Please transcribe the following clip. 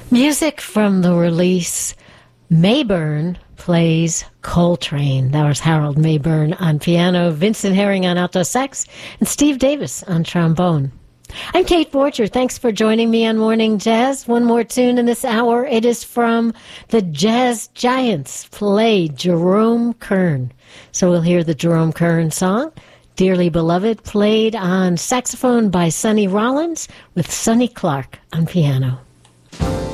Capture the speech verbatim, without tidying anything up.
Music from the release Mayburn Plays Coltrane. That was Harold Mayburn on piano, Vincent Herring on alto sax, and Steve Davis on trombone. I'm Kate Borcher. Thanks for joining me on Morning Jazz. One more tune in this hour. It is from the Jazz Giants, play Jerome Kern. So we'll hear the Jerome Kern song, Dearly Beloved, played on saxophone by Sonny Rollins with Sonny Clark on piano.